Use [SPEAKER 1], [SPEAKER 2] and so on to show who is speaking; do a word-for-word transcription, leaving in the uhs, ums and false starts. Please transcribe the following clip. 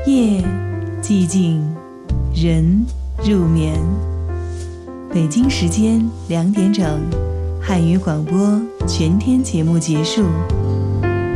[SPEAKER 1] 夜寂静，人入眠。北京时间两点整，汉语广播全天节目结束。